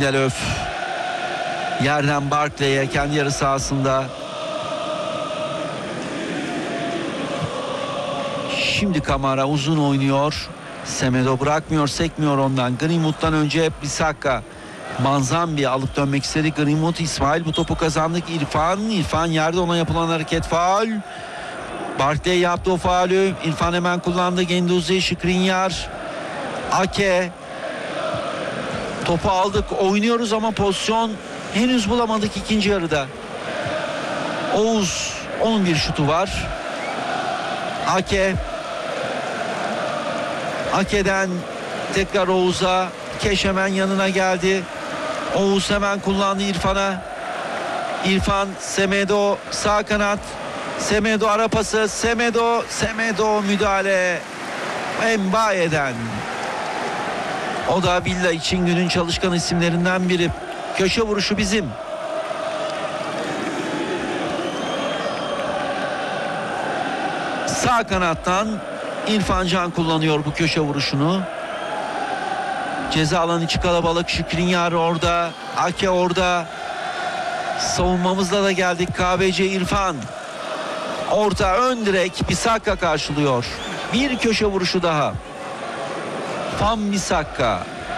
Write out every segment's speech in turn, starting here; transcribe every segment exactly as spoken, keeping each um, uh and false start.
Lindelöf. Yerden Barkley'e kendi yarı sahasında. Şimdi Kamara uzun oynuyor. Semedo bırakmıyor, sekmiyor ondan. Greenwood'dan önce Bissaka. Manzambi alıp dönmek istedi. Greenwood, İsmail bu topu kazandık. İrfan, İrfan yerde, ona yapılan hareket faul. Barkley yaptı o faulü. İrfan hemen kullandı. Genduzi, Skriniar, Ake. Topu aldık, oynuyoruz ama pozisyon henüz bulamadık ikinci yarıda. Oğuz, onun bir şutu var. Ake. Ake'den tekrar Oğuz'a. Keş hemen yanına geldi. Oğuz hemen kullandı İrfan'a. İrfan, Semedo sağ kanat. Semedo ara pası. Semedo, Semedo müdahale. Mbaye'den. O da Villa için günün çalışkan isimlerinden biri. Köşe vuruşu bizim. Sağ kanattan İrfan Can kullanıyor bu köşe vuruşunu. Ceza alanı içi kalabalık. Skriniar orada. Ake orada. Savunmamızla da geldik. K B C İrfan. Orta ön direk. Bissaka karşılıyor. Bir köşe vuruşu daha. Van Bissaka.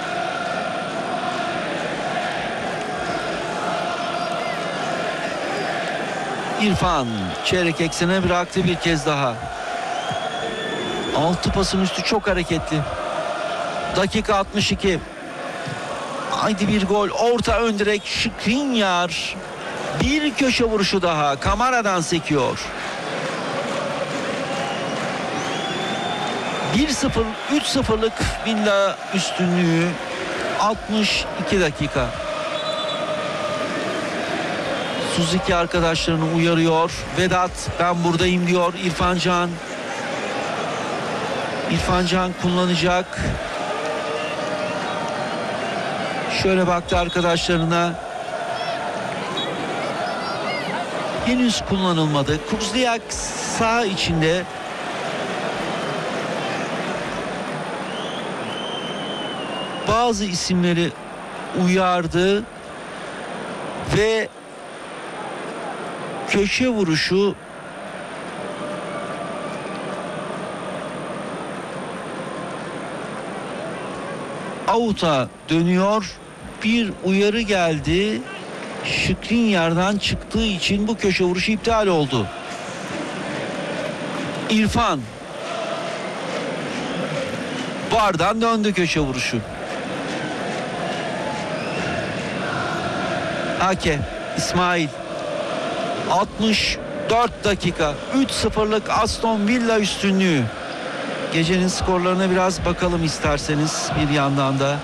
İrfan çeyrek eksene bıraktı bir kez daha. Altı pasın üstü çok hareketli. Dakika altmış iki. Haydi bir gol. Orta ön direk. Skriniar. Bir köşe vuruşu daha. Kamara'dan sekiyor. bir sıfır, üç sıfırlık Villa üstünlüğü. altmış iki dakika. Suzuki arkadaşlarını uyarıyor. Vedat, ben buradayım diyor. İrfan Can. İrfan Can kullanacak. Şöyle baktı arkadaşlarına. Henüz kullanılmadı. Kuzliak sağ içinde. Bazı isimleri uyardı ve köşe vuruşu out'a dönüyor. Bir uyarı geldi. Skriniar'dan çıktığı için bu köşe vuruşu iptal oldu. İrfan. Bardan döndü köşe vuruşu. Ake, İsmail. altmış dört dakika. üç sıfırlık Aston Villa üstünlüğü. Gecenin skorlarına biraz bakalım isterseniz bir yandan da.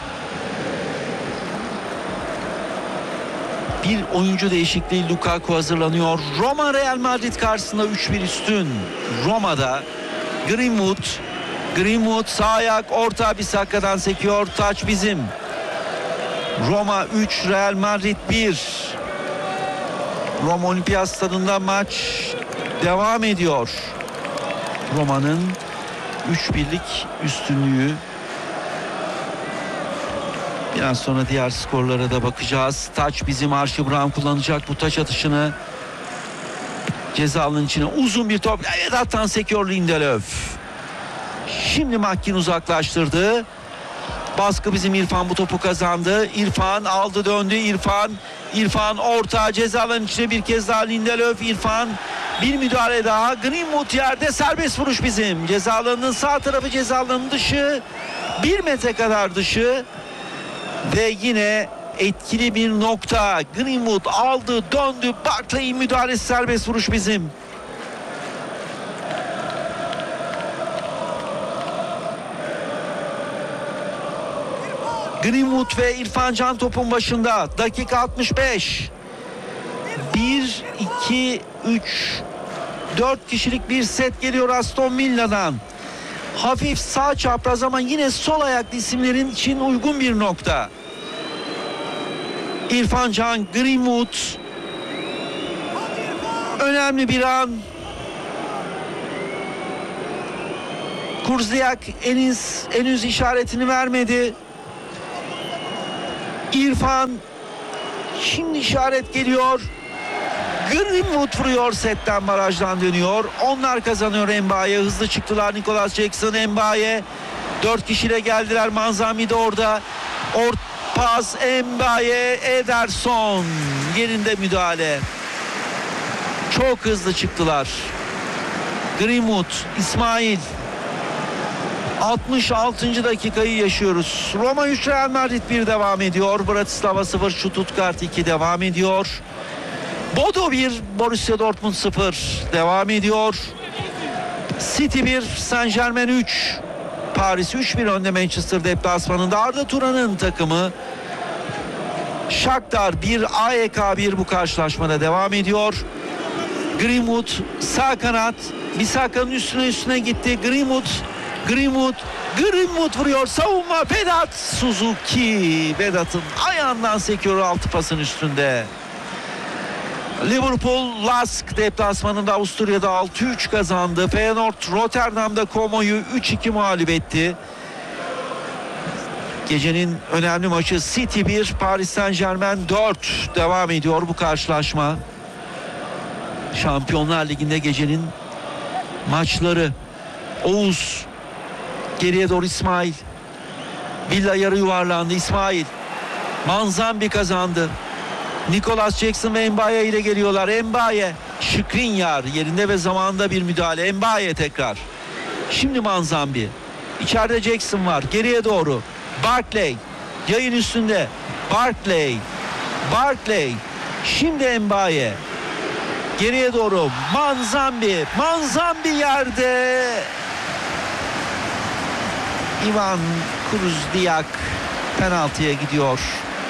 Bir oyuncu değişikliği, Lukaku hazırlanıyor. Roma Real Madrid karşısında üç bir üstün. Roma'da Greenwood. Greenwood sağ ayak, orta Bissaka'dan sekiyor. Taç bizim. Roma üç, Real Madrid bir. Roma Olimpiyat Stadında maç devam ediyor. Roma'nın üç birlik üstünlüğü. Biraz sonra diğer skorlara da bakacağız. Taç bizim. Archie Brown kullanacak bu taç atışını. Ceza alanının içine uzun bir top. Vedat'tan sekiyor Lindelöf. Şimdi Makin uzaklaştırdı. Baskı bizim. İrfan bu topu kazandı. İrfan aldı döndü. İrfan. İrfan orta ceza alanının içine bir kez daha Lindelöf. İrfan bir müdahale daha. Greenwood yerde, serbest vuruş bizim. Ceza alanının sağ tarafı, ceza alanının dışı. Bir metre kadar dışı. Ve yine etkili bir nokta. Greenwood aldı döndü. Barkley'in müdahalesi, serbest vuruş bizim. Greenwood ve İrfan Can topun başında. Dakika altmış beş. bir, iki, üç, dört kişilik bir set geliyor Aston Villa'dan. Hafif sağ çapraz ama yine sol ayaklı isimlerin için uygun bir nokta. İrfan Can, Greenwood. Önemli bir an. Kuzliak henüz, henüz işaretini vermedi. İrfan. Şimdi işaret geliyor. Greenwood vuruyor, setten barajdan dönüyor. Onlar kazanıyor. Mbaye hızlı çıktılar. Nicholas Jackson, Mbaye. Dört kişiyle geldiler. Manzami de orada. Ort pas Mbaye, Ederson. Yerinde müdahale. Çok hızlı çıktılar. Greenwood, İsmail. altmış altıncı dakikayı yaşıyoruz. Roma üç, Real Madrid bir devam ediyor. Bratislava sıfır, Stuttgart iki devam ediyor. Bodo bir, Borussia Dortmund sıfır devam ediyor. City bir, Saint Germain üç. Paris üç bir önde Manchester deplasmanında. Arda Turan'ın takımı Shakhtar bir, A E K bir bu karşılaşmada devam ediyor. Greenwood sağ kanat, Bisaka'nın üstüne üstüne gitti. Greenwood, Greenwood, Greenwood vuruyor. Savunma Vedat Suzuki. Vedat'ın ayağından sekiyor altı pasın üstünde. Liverpool Lask deplasmanında Avusturya'da altı üç kazandı. Feyenoord Rotterdam'da Como'yu üç iki mağlup etti. Gecenin önemli maçı City bir, Paris Saint Germain dört devam ediyor bu karşılaşma. Şampiyonlar Ligi'nde gecenin maçları. Oğuz geriye doğru, İsmail. Villa yarı yuvarlandı. İsmail. Manzambi kazandı. Nicholas Jackson ve Mbaye ile geliyorlar. Mbaye, Skriniar yerinde ve zamanında bir müdahale. Mbaye tekrar. Şimdi Manzambi. İçeride Jackson var. Geriye doğru. Barkley. Yayın üstünde. Barkley. Barkley. Şimdi Mbaye. Geriye doğru. Manzambi. Manzambi yerde. Ivan Kruzdiak penaltıya gidiyor.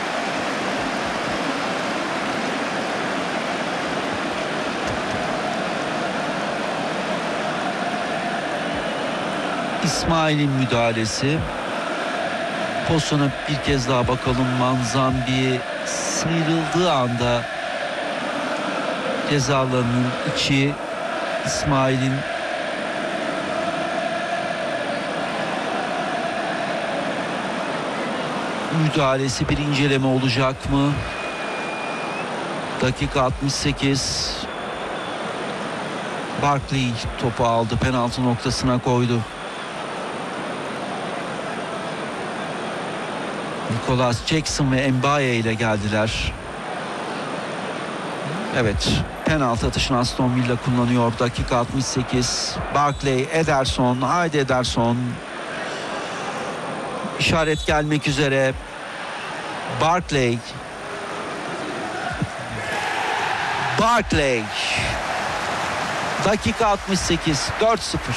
İsmail'in müdahalesi. Pozisyona bir kez daha bakalım. Manzambi sıyrıldığı anda ceza alanının içi, İsmail'in müdahalesi, bir inceleme olacak mı? Dakika altmış sekiz. Barkley topu aldı, penaltı noktasına koydu. Nicholas Jackson ve Mbaye ile geldiler. Evet, penaltı atışını Aston Villa kullanıyor. Dakika altmış sekiz. Barkley, Ederson, haydi Ederson. İşaret gelmek üzere. Barkley. Barkley. Dakika altmış sekiz. dört sıfır.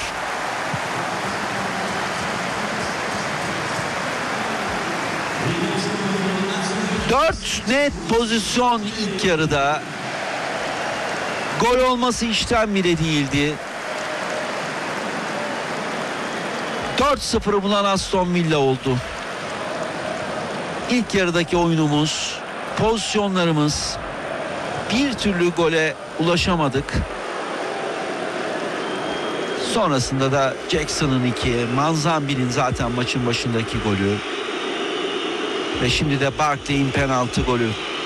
Dört net pozisyon ilk yarıda. Gol olması işten bile değildi. dört sıfırı bulan Aston Villa oldu. İlk yarıdaki oyunumuz, pozisyonlarımız, bir türlü gole ulaşamadık. Sonrasında da Jackson'ın iki, Manzambi'nin zaten maçın başındaki golü. Ve şimdi de Barkley'in penaltı golü.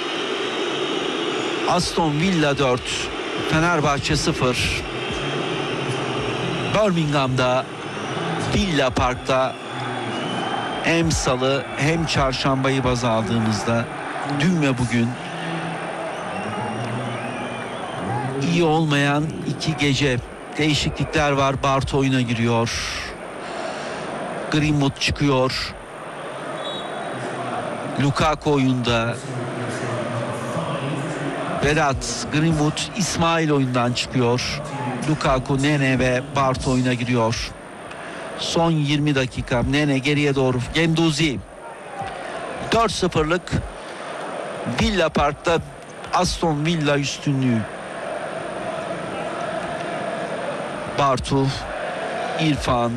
Aston Villa dört, Fenerbahçe sıfır. Birmingham'da, Villa Park'ta hem salı hem çarşambayı baz aldığımızda dün ve bugün iyi olmayan iki gece. Değişiklikler var. Bart oyuna giriyor. Greenwood çıkıyor. Lukaku oyunda. Vedat, Greenwood, İsmail oyundan çıkıyor. Lukaku, Nene ve Bart oyuna giriyor. Son yirmi dakika. Nene geriye doğru. Genduzi. dört sıfırlık Villa Park'ta Aston Villa üstünlüğü. Bartu, İrfan,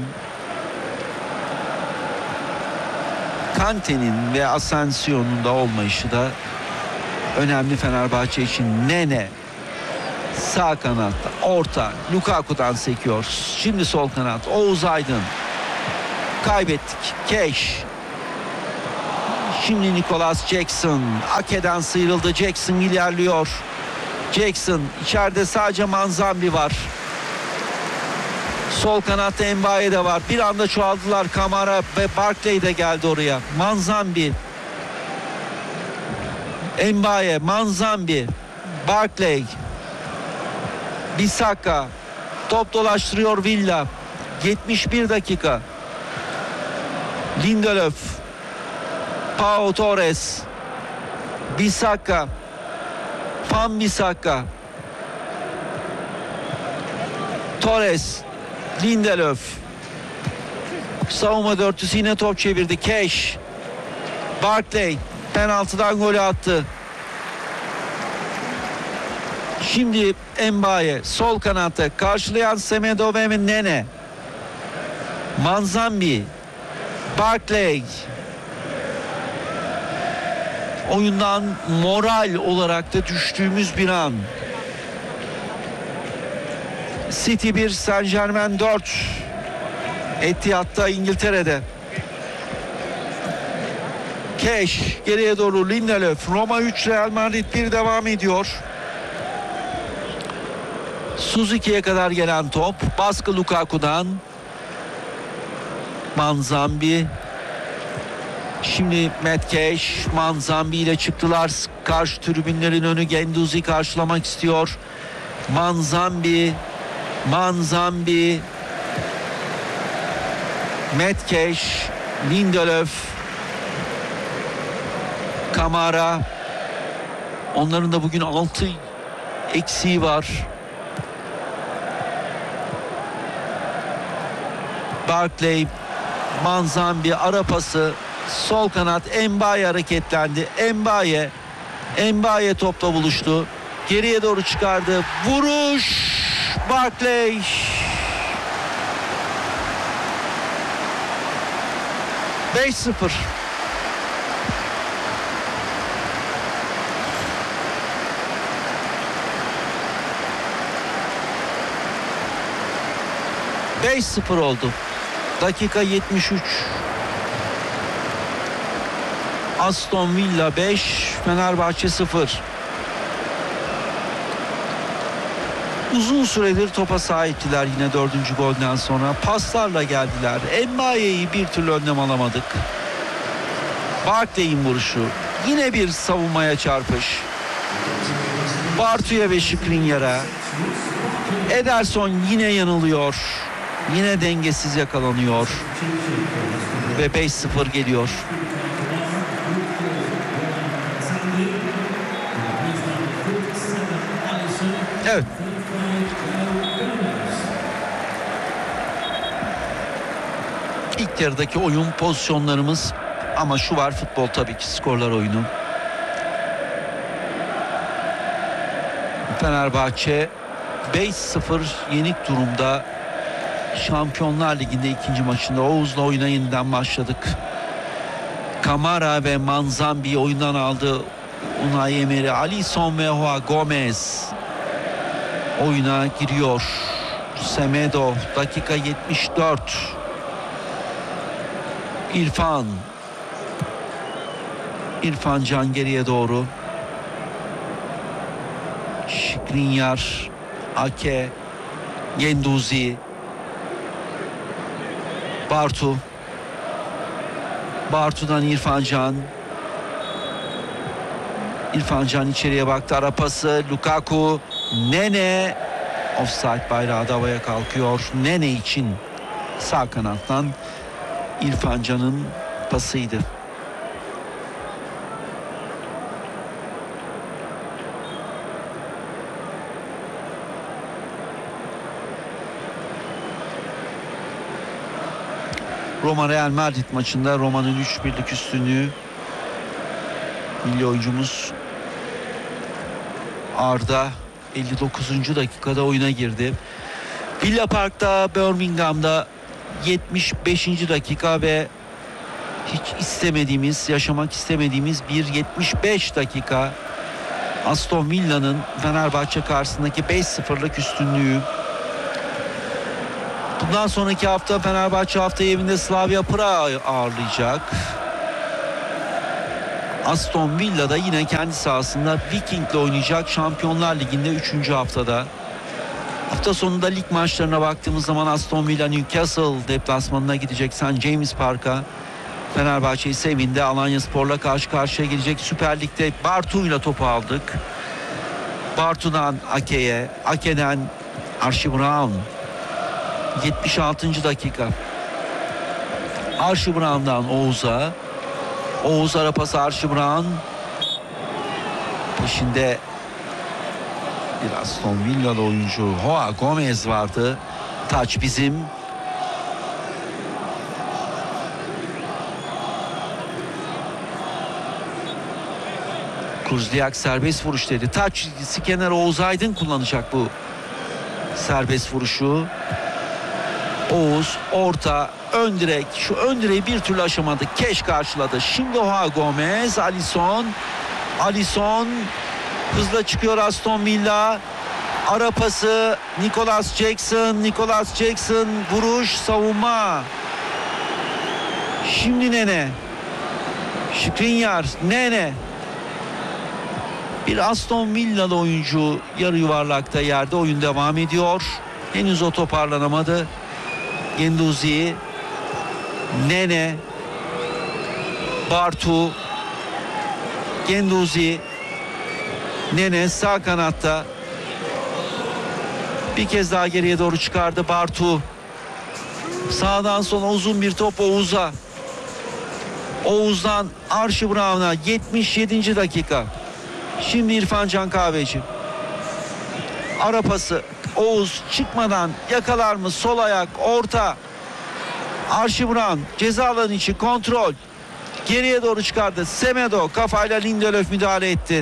Kante'nin ve Asensio'nun da olmayışı da önemli Fenerbahçe için. Nene sağ kanatta, orta, Lukaku'dan sekiyor. Şimdi sol kanat, Oğuz Aydın. Kaybettik. Keş. Şimdi Nicholas Jackson Ake'den sıyrıldı. Jackson ilerliyor. Jackson içeride, sadece Manzambi var. Sol kanatta Mbaye de var. Bir anda çoğaldılar. Kamara ve Barkley de geldi oraya. Manzambi, Mbaye, Manzambi, Barkley, Bissaka. Top dolaştırıyor Villa. yetmiş bir dakika. Lindelöf, Pau Torres, Bissaka, Van Bissaka, Torres, Lindelöf. Savunma dörtlüsü yine top çevirdi. Cash, Barkley penaltıdan golü attı. Şimdi Mbaye sol kanatta, karşılayan Semedo ve Nene. Manzambi, Barkley. Oyundan moral olarak da düştüğümüz bir an. City bir, Saint Germain dört. Etihad'da, İngiltere'de. Cash geriye doğru, Lindelöf. Roma üç, Real Madrid bir devam ediyor. Suzuki'ye kadar gelen top. Baskı Lukaku'dan. Manzambi. Şimdi Matt Cash, Manzambi ile çıktılar. Karşı tribünlerin önü. Genduzi karşılamak istiyor. Manzambi, Manzambi, Matt Cash, Lindelöf, Kamara. Onların da bugün altı eksiği var. Barkley, Manzambi, ara pası. Sol kanat Mbaye hareketlendi. Mbaye, Mbaye topla buluştu. Geriye doğru çıkardı. Vuruş. Barkley. beş sıfır. beş sıfır oldu. Dakika yetmiş üç. Aston Villa beş, Fenerbahçe sıfır. Uzun süredir topa sahiptiler yine dördüncü golden sonra. Paslarla geldiler. Mbaye'yi bir türlü önlem alamadık. Barkley'in vuruşu. Yine bir savunmaya çarpış. Bartu'ya ve Skriniar'a. Ederson yine yanılıyor. Yine dengesiz yakalanıyor. Ve beş sıfır geliyor. Evet. İlk yarıdaki oyun pozisyonlarımız, ama şu var, futbol tabii ki skorlar oyunu. Fenerbahçe beş sıfır yenik durumda. Şampiyonlar Ligi'nde ikinci maçında Oğuz'la oyuna yeniden başladık. Kamara ve Manzambi oyundan aldı. Unai Emery, Alisson ve Joao Gomez oyuna giriyor. Semedo dakika yetmiş dört. İrfan. İrfan Can geriye doğru. Skriniar, Ake, Genduzi, Bartu. Bartu'dan İrfan Can. İrfan Can içeriye baktı. Ara pası. Lukaku. Nene. Offside bayrağı da havaya kalkıyor. Nene için sağ kanattan İrfan Can'ın pasıydı. Roma Real Madrid maçında Roma'nın üç birlik üstünlüğü. Milli oyuncumuz Arda elli dokuzuncu dakikada oyuna girdi. Villa Park'ta, Birmingham'da yetmiş beşinci dakika ve hiç istemediğimiz, yaşamak istemediğimiz bir yetmiş beş dakika. Aston Villa'nın Fenerbahçe karşısındaki beş sıfırlık üstünlüğü. Bundan sonraki hafta Fenerbahçe hafta evinde Slavia Prag'ı ağırlayacak. Aston Villa'da yine kendi sahasında Viking'le oynayacak Şampiyonlar Ligi'nde üçüncü haftada. Hafta sonunda lig maçlarına baktığımız zaman Aston Villa Newcastle deplasmanına gidecek Saint James Park'a. Fenerbahçe ise evinde Alanyaspor'la karşı karşıya gelecek. Süper Lig'de Bartu'yla topu aldık. Bartu'dan Ake'ye, Ake'den Archie Brown. yetmiş altıncı dakika. Archie Brown'dan Oğuz'a. Oğuz ara pası Archie Brown. Peşinde bir Aston Villa'lı oyuncu Joao Gomez vardı. Taç bizim. Kuzliak serbest vuruş dedi. Taç çizgisi kenara Oğuz Aydın kullanacak bu serbest vuruşu. Oğuz orta ön direk. Şu ön direği bir türlü aşamadı. Keş karşıladı. Şimdi Joao Gomez. Alisson. Alisson hızla çıkıyor Aston Villa. Ara pası Nicholas Jackson. Nicholas Jackson vuruş savunma. Şimdi Nene. Skriniar. Nene. Bir Aston Villa'lı oyuncu yarı yuvarlakta yerde, oyun devam ediyor. Henüz o toparlanamadı. Genduzi, Nene, Bartu, Genduzi, Nene sağ kanatta. Bir kez daha geriye doğru çıkardı Bartu. Sağdan sola uzun bir top Oğuz'a. Oğuz'dan Archie Brown'a yetmiş yedinci dakika. Şimdi İrfan Can Kahveci. Ara pası. Oğuz çıkmadan yakalar mı? Sol ayak orta. Archie Brown ceza alanı içi kontrol. Geriye doğru çıkardı. Semedo kafayla Lindelöf müdahale etti.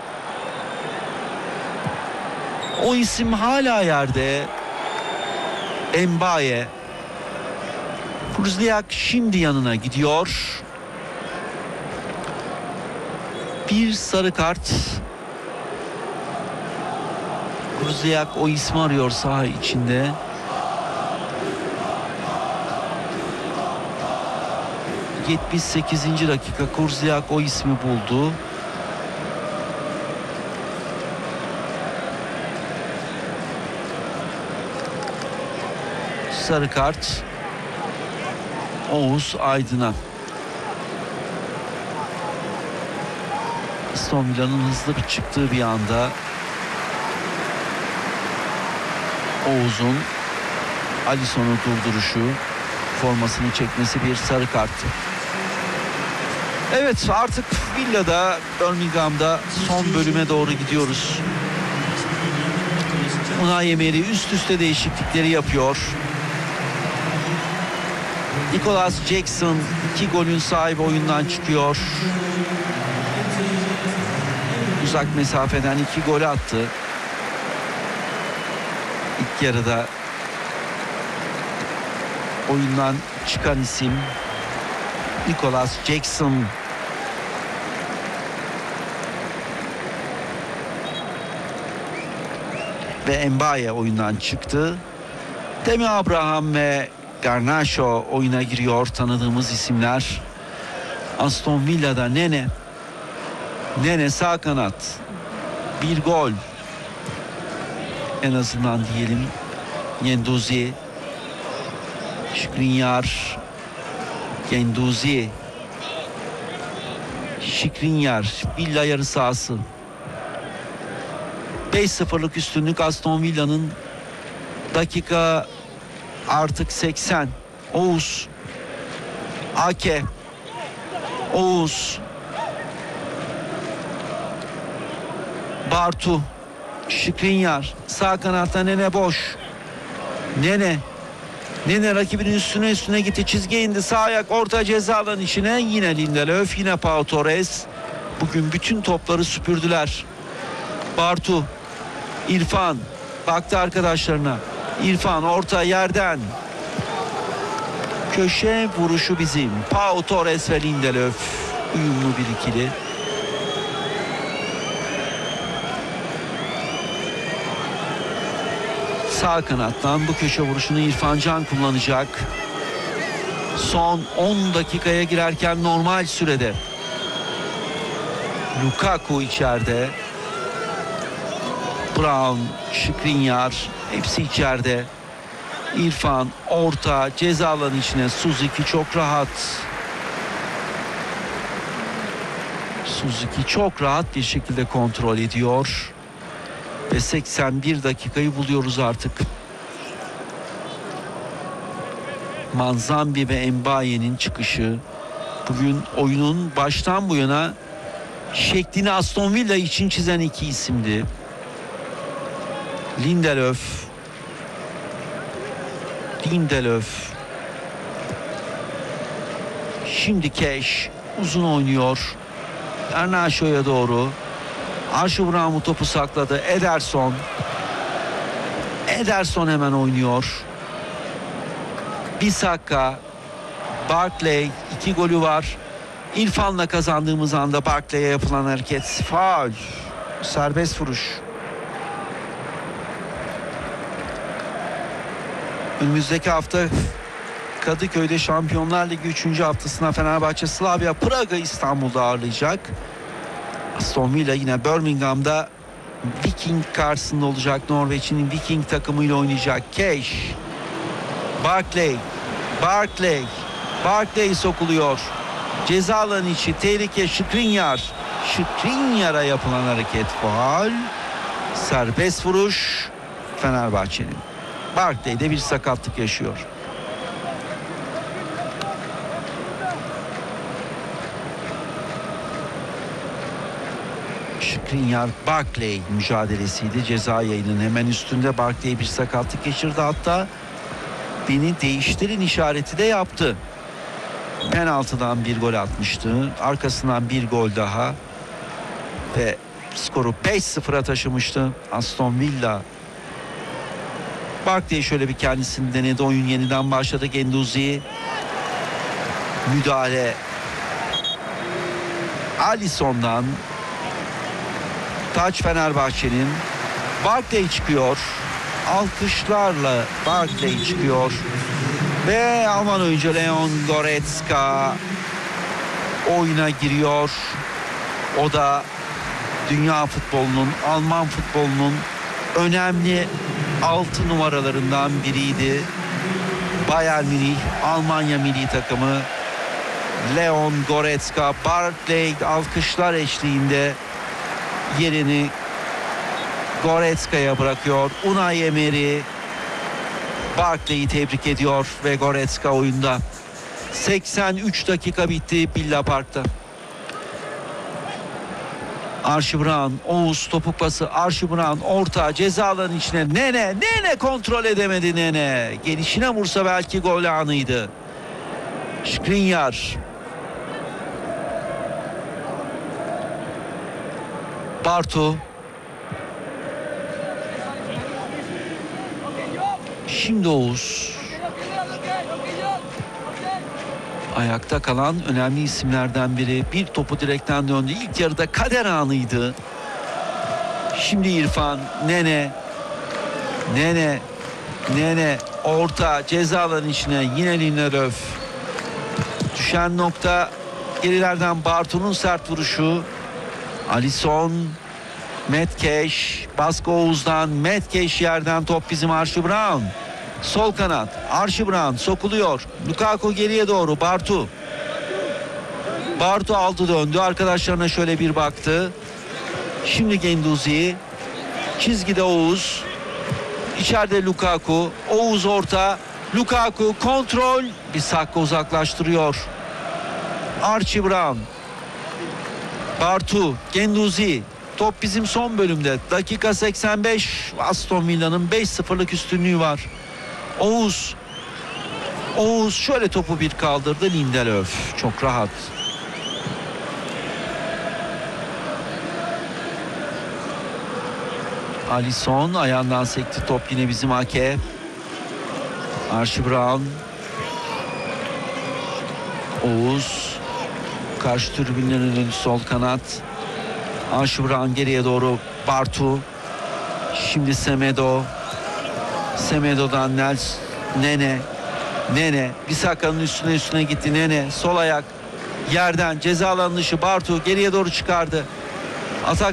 O isim hala yerde. Mbaye. Kuzliak şimdi yanına gidiyor. Bir sarı kart. Kuzliak o ismi arıyor saha içinde. yetmiş sekizinci dakika Kuzliak o ismi buldu. Sarı kart Oğuz Aydın'a. Aston Villa'nın hızlı bir çıktığı bir anda Oğuz'un Alisson'u durduruşu, formasını çekmesi bir sarı karttı. Evet, artık Villa'da, Birmingham'da son bölüme doğru gidiyoruz. Unai Emery üst üste değişiklikleri yapıyor. Nicholas Jackson iki golün sahibi oyundan çıkıyor. Uzak mesafeden iki gol attı. İlk yarıda oyundan çıkan isim Nicholas Jackson. Ve Mbaye oyundan çıktı. Temi Abraham ve Garnacho oyuna giriyor, tanıdığımız isimler. Aston Villa'da Nene. Nene sağ kanat. Bir gol. En azından diyelim. Genduzi. Skriniar. Genduzi. Skriniar. Villa yarı sahası. beş sıfırlık üstünlük Aston Villa'nın. Dakika artık seksen. Oğuz. Ake. Oğuz. Bartu. Skriniar. Sağ kanatta Nene boş. Nene. Nene rakibinin üstüne üstüne gitti. Çizgiye indi. Sağ ayak orta ceza alanı içine. Yine Lindelöf. Yine Pau Torres. Bugün bütün topları süpürdüler. Bartu. İrfan. Baktı arkadaşlarına. İrfan orta yerden. Köşe vuruşu bizim. Pau Torres ve Lindelöf. Uyumlu bir ikili. Sağ kanattan bu köşe vuruşunu İrfan Can kullanacak. Son on dakikaya girerken normal sürede. Lukaku içeride. Brown, Skriniar hepsi içeride. İrfan orta ceza alanı içine. Suzuki çok rahat. Suzuki çok rahat bir şekilde kontrol ediyor. Ve seksen bir dakikayı buluyoruz artık. Manzambi ve Mbaye'nin çıkışı. Bugün oyunun baştan bu yana şeklini Aston Villa için çizen iki isimdi. Lindelöf. Lindelöf. Şimdi Cash uzun oynuyor. Garnacho'ya doğru. Archie Brown topu sakladı. Ederson. Ederson hemen oynuyor. Bissaka. Barkley. iki golü var. İrfan'la kazandığımız anda Barkley'e yapılan hareket. Faul. Serbest vuruş. Önümüzdeki hafta Kadıköy'de Şampiyonlar Ligi üçüncü haftasına Fenerbahçe Slavia Praga İstanbul'da ağırlayacak. Aston Villa yine Birmingham'da Viking karşısında olacak. Norveç'in Viking takımıyla oynayacak. Cash. Barkley. Barkley. Barkley sokuluyor. Ceza alanı içi tehlike. Skriniar. Skriniar'a yapılan hareket faul. Serbest vuruş Fenerbahçe'nin. Barkley'de bir sakatlık yaşıyor. Skriniar Barkley mücadelesiydi. Ceza yayının hemen üstünde Barkley bir sakatlık geçirdi. Hatta beni değiştirin işareti de yaptı. Penaltıdan bir gol atmıştı. Arkasından bir gol daha. Ve skoru beş sıfıra taşımıştı Aston Villa. Barkley şöyle bir kendisini denedi. Oyun yeniden başladı. Guendouzi. Müdahale. Alisson'dan. Taç Fenerbahçe'nin. Barkley çıkıyor. Alkışlarla Barkley çıkıyor. Ve Alman oyuncu Leon Goretzka oyuna giriyor. O da dünya futbolunun, Alman futbolunun önemli altı numaralarından biriydi. Bayern Münih, Almanya milli takımı. Leon Goretzka, Barkley alkışlar eşliğinde yerini Goretzka'ya bırakıyor. Unai Emery Barkley'i tebrik ediyor ve Goretzka oyunda. seksen üç dakika bitti Villa Park'ta. Archie Brown, Oğuz topuk pası. Archie Brown orta ceza alanı içine. Nene, Nene kontrol edemedi Nene. Gelişine vursa belki gol anıydı. Skriniar. Bartu. Şimdi Oğuz. Ayakta kalan önemli isimlerden biri. Bir topu direkten döndü. İlk yarıda kader anıydı. Şimdi İrfan, Nene. Nene. Nene. Orta ceza alanı içine. Yine Lindelöf. Düşen nokta gerilerden Bartu'nun sert vuruşu. Alisson. Metkeş. Baskı Oğuz'dan. Metkeş yerden top bizim Archie Brown. Sol kanat. Archie Brown sokuluyor. Lukaku geriye doğru. Bartu. Bartu aldı döndü. Arkadaşlarına şöyle bir baktı. Şimdi Guendouzi. Çizgide Oğuz. İçeride Lukaku. Oğuz orta. Lukaku kontrol. Bissaka uzaklaştırıyor. Archie Brown. Bartu. Guendouzi. Top bizim son bölümde. Dakika seksen beş. Aston Villa'nın beş sıfırlık üstünlüğü var. Oğuz. Oğuz şöyle topu bir kaldırdı. Lindelöf. Çok rahat. Alisson ayağından sekti. Top yine bizim Ake. Archie Brown. Oğuz. Karşı tribünlerin sol kanat. Archie Brown geriye doğru. Bartu. Şimdi Semedo. Semedo'dan Nels. Nene. Nene. Bissaka'nın üstüne üstüne gitti. Nene. Sol ayak. Yerden ceza alanı dışı. Bartu geriye doğru çıkardı. Atak